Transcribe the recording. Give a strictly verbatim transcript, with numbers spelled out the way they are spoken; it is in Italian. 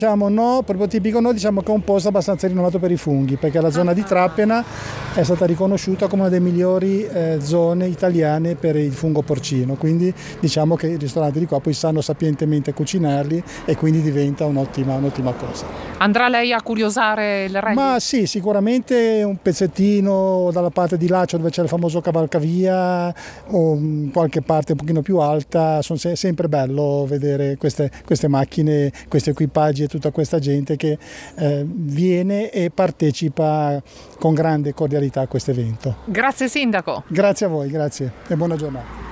Diciamo no, proprio tipico no, diciamo che è un posto abbastanza rinomato per i funghi, perché la zona di Trappena è stata riconosciuta come una delle migliori eh, zone italiane per il fungo porcino, quindi diciamo che i ristoranti di qua poi sanno sapientemente cucinarli e quindi diventa un'ottima, un'ottima cosa. Andrà lei a curiosare il regno? Ma sì, sicuramente un pezzettino dalla parte di Laccio dove c'è il famoso cavalcavia o in qualche parte un pochino più alta, sono se- sempre bello vedere queste, queste macchine, questi equipaggi e tutta questa gente che eh, viene e partecipa con grande cordialità a questo evento. Grazie sindaco. Grazie a voi, grazie e buona giornata.